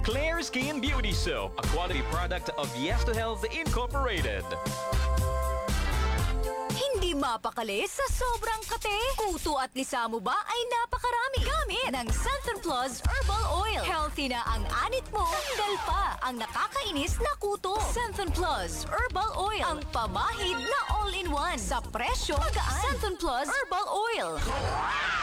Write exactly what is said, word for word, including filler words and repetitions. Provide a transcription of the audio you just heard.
Clear Skin Beauty Soap, a quality product of Yes to Health Incorporated. Hindi mapakali sa sobrang kate. Kuto at lisa mo ba ay napakarami. Gamit ng Centrum Plus Herbal Oil. Healthy na ang anit mo. Tanggal pa ang nakakainis na kuto. Centrum Plus Herbal Oil. Ang pamahid na all-in-one. Sa presyo magaan. Centrum Plus Herbal Oil.